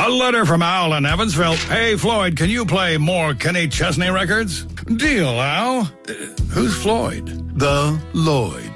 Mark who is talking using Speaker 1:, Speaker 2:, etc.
Speaker 1: A letter from Al in Evansville. Hey, Floyd, can you play more Kenny Chesney records? Deal, Al. Who's Floyd? The Lloyd.